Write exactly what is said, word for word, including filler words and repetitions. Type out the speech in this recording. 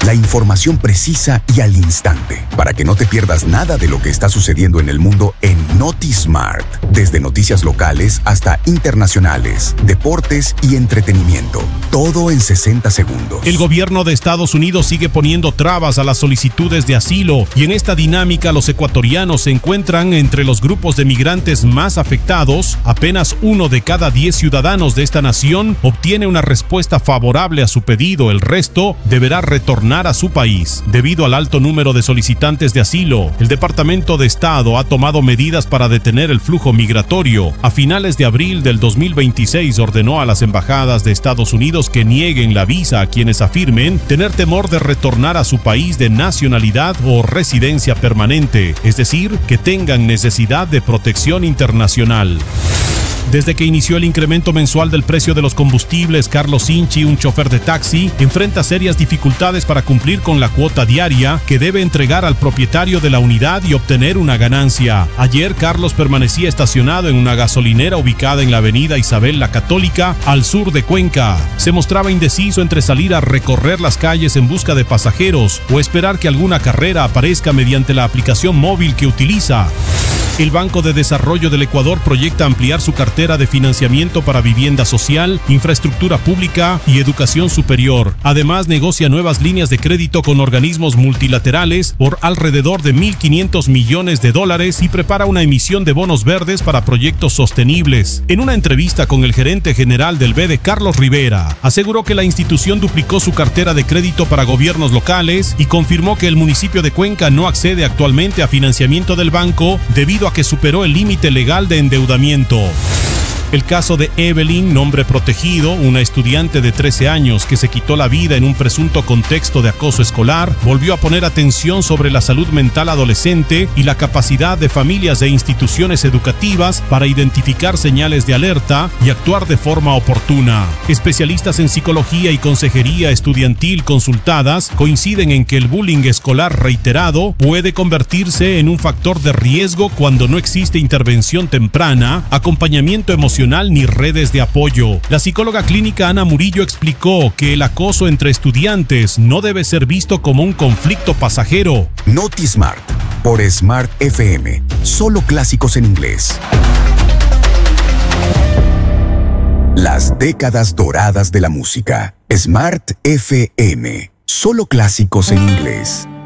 La información precisa y al instante, para que no te pierdas nada de lo que está sucediendo en el mundo en NotiSmart. Desde noticias locales hasta internacionales, deportes y entretenimiento. Todo en sesenta segundos. El gobierno de Estados Unidos sigue poniendo trabas a las solicitudes de asilo y en esta dinámica los ecuatorianos se encuentran entre los grupos de migrantes más afectados. Apenas uno de cada diez ciudadanos de esta nación obtiene una respuesta favorable a su pedido. El resto deberá retornar a su país. Debido al alto número de solicitantes de asilo, el Departamento de Estado ha tomado medidas para detener el flujo migratorio. A finales de abril del dos mil veintiséis ordenó a las embajadas de Estados Unidos que nieguen la visa a quienes afirmen tener temor de retornar a su país de nacionalidad o residencia permanente, es decir, que tengan necesidad de protección internacional. Desde que inició el incremento mensual del precio de los combustibles, Carlos Sinchi, un chofer de taxi, enfrenta serias dificultades para cumplir con la cuota diaria que debe entregar al propietario de la unidad y obtener una ganancia. Ayer, Carlos permanecía estacionado en una gasolinera ubicada en la avenida Isabel la Católica, al sur de Cuenca. Se mostraba indeciso entre salir a recorrer las calles en busca de pasajeros o esperar que alguna carrera aparezca mediante la aplicación móvil que utiliza. El Banco de Desarrollo del Ecuador proyecta ampliar su cartera de financiamiento para vivienda social, infraestructura pública y educación superior. Además, negocia nuevas líneas de crédito con organismos multilaterales por alrededor de mil quinientos millones de dólares y prepara una emisión de bonos verdes para proyectos sostenibles. En una entrevista con el gerente general del B E D E, Carlos Rivera, aseguró que la institución duplicó su cartera de crédito para gobiernos locales y confirmó que el municipio de Cuenca no accede actualmente a financiamiento del banco debido a que superó el límite legal de endeudamiento. El caso de Evelyn, nombre protegido, una estudiante de trece años que se quitó la vida en un presunto contexto de acoso escolar, volvió a poner atención sobre la salud mental adolescente y la capacidad de familias e instituciones educativas para identificar señales de alerta y actuar de forma oportuna. Especialistas en psicología y consejería estudiantil consultadas coinciden en que el bullying escolar reiterado puede convertirse en un factor de riesgo cuando no existe intervención temprana, acompañamiento emocional ni redes de apoyo. La psicóloga clínica Ana Murillo explicó que el acoso entre estudiantes no debe ser visto como un conflicto pasajero. NotiSmart, por Smart F M. Solo clásicos en inglés. Las décadas doradas de la música. Smart F M. Solo clásicos en inglés.